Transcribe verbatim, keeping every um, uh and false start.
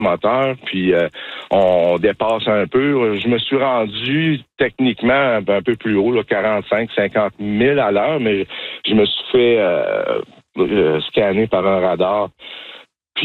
moteur, puis euh, on dépasse un peu. Je me suis rendu techniquement un peu plus haut, là, quarante-cinq à cinquante mille à l'heure, mais je me suis fait euh, euh, scanner par un radar.